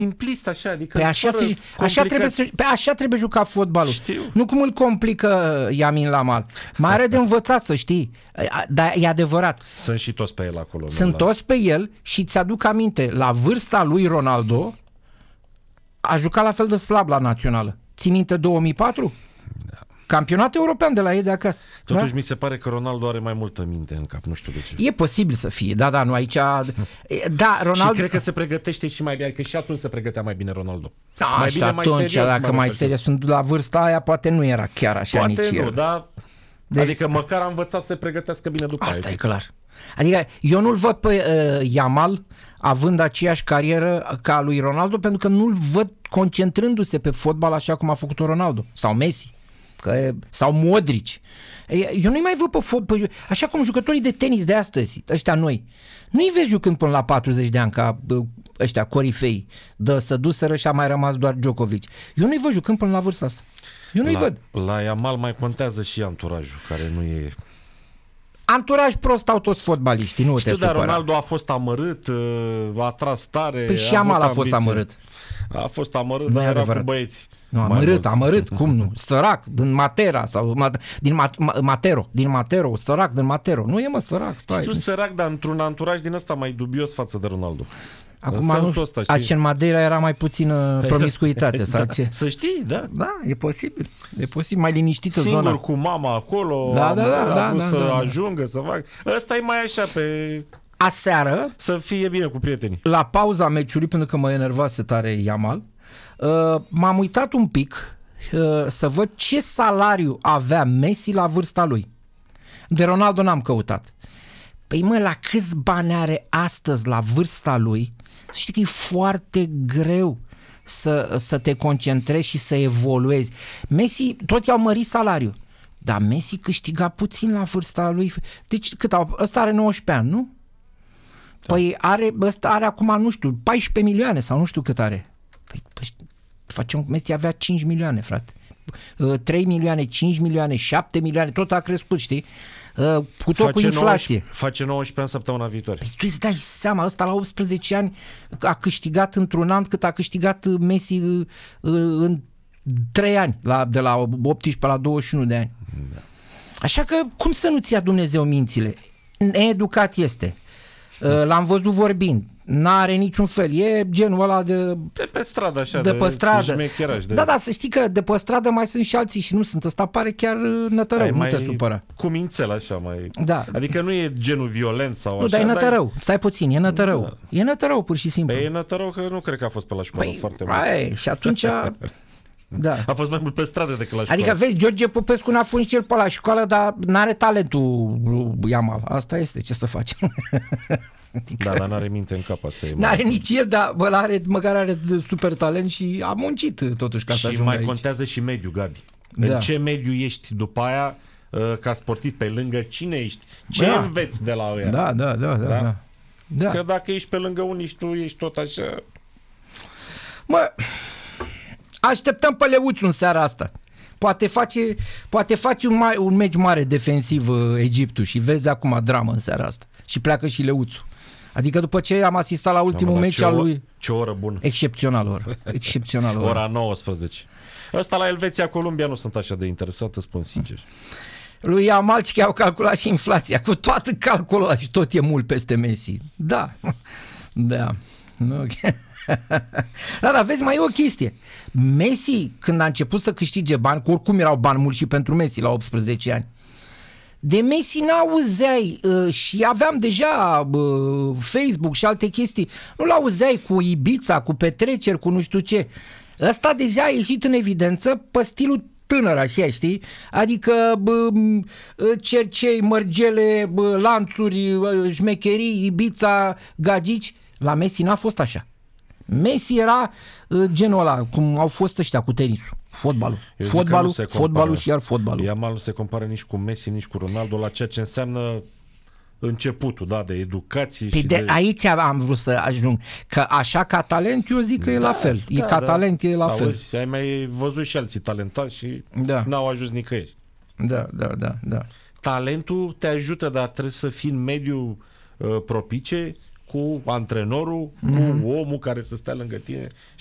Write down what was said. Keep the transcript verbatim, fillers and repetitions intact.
simplist așa, adică Pe așa, se, așa, trebuie să, pe așa trebuie jucat fotbalul. Știu. Nu cum îl complică Yamin Lamal. Mai are de învățat, să știi. Dar e adevărat. Sunt și toți pe el acolo. Sunt la... toți pe el și ți-aduc aminte, la vârsta lui Ronaldo a jucat la fel de slab la națională. Ții minte două mii patru? Da. Campionat european de la ei de acasă. Totuși da? mi se pare că Ronaldo are mai multă minte în cap, nu știu de ce. E posibil să fie, da, da, nu aici... Da, Ronaldo... Și cred că se pregătește și mai bine, că și atunci se pregătea mai bine Ronaldo. Da, mai și bine, atunci, mai serios, dacă mai serios sunt la vârsta aia, poate nu era chiar așa poate nici nu, el. dar... Deci... Adică măcar a învățat să se pregătească bine după Asta aia. e clar. Adică eu nu-l văd pe uh, Yamal având aceeași carieră ca lui Ronaldo, pentru că nu-l văd concentrându-se pe fotbal așa cum a făcut-o Ronaldo sau Messi că, sau Modric. Eu nu-i mai văd pe fotbal așa cum jucătorii de tenis de astăzi, ăștia noi. Nu-i vezi jucând până la patruzeci de ani ca ăștia corifei, de să duseră și a mai rămas doar Djokovic. Eu nu-i văd jucând până la vârsta asta. Eu nu-i la, văd. La Yamal mai contează și anturajul, care nu e... Anturaj prost au toți fotbaliștii, nu Știu, te supăra. dar Ronaldo a fost amărât, a tras tare. Păi și Yamal a fost amărât. A fost amărât, Nu dar e era adevărat. cu băieți. Nu, amărât, amărât, cum nu? Sărac, din Matera sau din Matero, din Matero, sărac din Matero. Nu e, mă, sărac, stai. Știu, sărac, dar într-un anturaj din ăsta mai dubios față de Ronaldo. Acum nu, aici în Madeira era mai puțină promiscuitate sau da, ce? să știi, da. Da, e posibil. E posibil, mai liniștită Singur zona. cu mama acolo, da, da, da, a da, vrut da, să da, da. ajungă, să facă. Ăsta e mai așa pe... Aseară, să fie bine cu prietenii. La pauza meciului, pentru că mă enervase tare Yamal, uh, m-am uitat un pic uh, să văd ce salariu avea Messi la vârsta lui. De Ronaldo n-am căutat. Păi mă, la câți bani are astăzi la vârsta lui? Să știi că e foarte greu să, să te concentrezi și să evoluezi. Messi, tot i-au mărit salariul. Dar Messi câștiga puțin la vârsta lui. Deci cât au? Ăsta are nouăsprezece ani, nu? Da. Păi are, ăsta are acum, nu știu, paisprezece milioane sau nu știu cât are. Păi, păi facem, Messi avea cinci milioane, frate. trei milioane, cinci milioane, șapte milioane, tot a crescut, știi? Cu tot face cu inflație. nouăsprezece, face nouăsprezece în săptămâna viitoare. Păi tu îți dai seama, ăsta la optsprezece ani a câștigat într-un an cât a câștigat Messi în trei ani, la, de la optsprezece la douăzeci și unu de ani. Da. Așa că cum să nu-ți ia Dumnezeu mințile? Needucat este. L-am văzut vorbind. N-are niciun fel. E genul ăla de... De pe stradă, așa. De pe stradă. De... Da, da, să știi că de pe stradă mai sunt și alții și nu sunt. Ăsta pare chiar nătărău. Ai, nu te supăra. Cu mințel, așa, mai... Da. Adică nu e genul violent sau nu, așa. Nu, dar e nătărău. Dar... Stai puțin, e nătărău. Da. E nătărău, pur și simplu. Păi e nătărău că nu cred că a fost pe la școală păi, foarte ai, mult. Și atunci... Da. A fost mai mult pe stradă decât la școală. Adică vezi, George Popescu n-a fost nici el pe la școală, dar n-are talentul Yamal. Asta este, ce să facem. Adică... Da, dar n-are minte în cap, asta e. N-are nici el, dar bă, are, măcar are super talent și a muncit totuși ca și să ajungă mai aici. Contează și mediul, Gabi. Da. În ce mediu ești după aia, ca sportiv, pe lângă cine ești? Ce da. înveți de la ăia? Da, da, da, da, da. da. Că dacă ești pe lângă unii și tu ești tot așa... Mă, așteptăm pe Leuțu în seara asta. Poate face, poate face un, mai, un meci mare defensiv Egiptul și vezi acum dramă în seara asta. Și pleacă și Leuțu. Adică după ce am asistat la ultimul meci al lui... Ce oră bună. Excepțional oră. Excepțional oră. Ora nouăsprezece. Ăsta la Elveția, Columbia nu sunt așa de interesat, îți spun sincer. Lui Yamal că au calculat și inflația. Cu toată calculul ăla și tot e mult peste Messi. Da. Da. Okay. Da, dar vezi, mai e o chestie. Messi, când a început să câștige bani, că oricum erau bani mulți și pentru Messi la optsprezece ani, de Messi n-auzeai uh, și aveam deja uh, Facebook și alte chestii, nu l-auzeai cu Ibiza, cu petreceri, cu nu știu ce. Ăsta deja a ieșit în evidență pe stilul tânăr, așa, știi? Adică bă, cercei, mărgele, bă, lanțuri, bă, șmecherii, Ibiza, gagici. La Messi n-a fost așa. Messi era uh, genul ăla, cum au fost ăștia cu tenisul, fotbalul. Fotbalul, fotbalul și iar fotbalul. Yamal nu se compară nici cu Messi, nici cu Ronaldo la ceea ce înseamnă începutul, da, de educație. Păi și de, de... aici am vrut să ajung. Că așa ca talent, eu zic că da, e la fel. Da, e ca da. talent, e la Auzi, fel. Ai mai văzut și alții talentați și da. n-au ajuns nicăieri. Da, da, da, da. Talentul te ajută, dar trebuie să fii în mediul uh, propice cu antrenorul, mm-hmm. cu omul care să stea lângă tine